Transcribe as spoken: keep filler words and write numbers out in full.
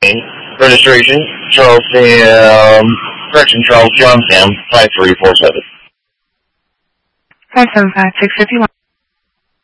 Registration, Charles Sam, correction, Charles John Sam, five three four seven. five seven five, six five one.